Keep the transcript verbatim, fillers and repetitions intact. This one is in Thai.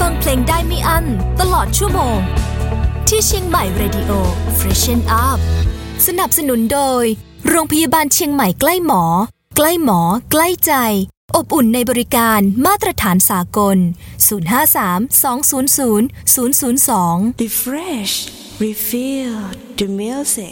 ฟังเพลงได้ไม่อั้นตลอดชั่วโมงที่เชียงใหม่ Radio Freshen Up สนับสนุนโดยโรงพยาบาลเชียงใหม่ใกล้หมอใกล้หมอใกล้ใจอบอุ่นในบริการมาตรฐานสากลศูนย์ ห้า สาม สอง ศูนย์ ศูนย์ ศูนย์ ศูนย์ สอง Refresh Refill the music